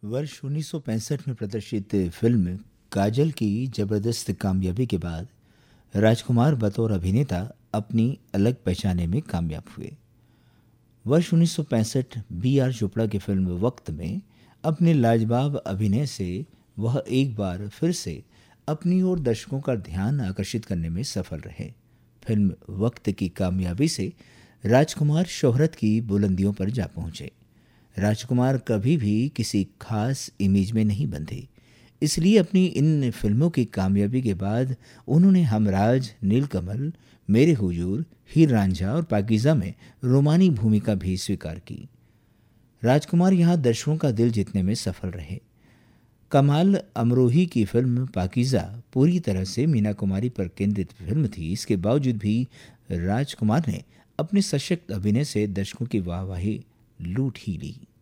वर्ष 1965 में प्रदर्शित फिल्म काजल की जबरदस्त कामयाबी के बाद राजकुमार बतौर अभिनेता अपनी अलग पहचाने में कामयाब हुए। वर्ष 1965 बी आर चोपड़ा की फिल्म वक्त में अपने लाजवाब अभिनय से वह एक बार फिर से अपनी ओर दर्शकों का ध्यान आकर्षित करने में सफल रहे। फिल्म वक्त की कामयाबी से राजकुमार शोहरत की बुलंदियों पर जा पहुंचे। राजकुमार कभी भी किसी खास इमेज में नहीं बंधे, इसलिए अपनी इन फिल्मों की कामयाबी के बाद उन्होंने हमराज, नीलकमल, मेरे हुजूर, हीर रांझा और पाकीज़ा में रोमानी भूमिका भी स्वीकार की। राजकुमार यहाँ दर्शकों का दिल जीतने में सफल रहे। कमाल अमरोही की फिल्म पाकीज़ा पूरी तरह से मीना कुमारी पर केंद्रित फिल्म थी। इसके बावजूद भी राजकुमार ने अपने सशक्त अभिनय से दर्शकों की वाहवाही लूट ही ली।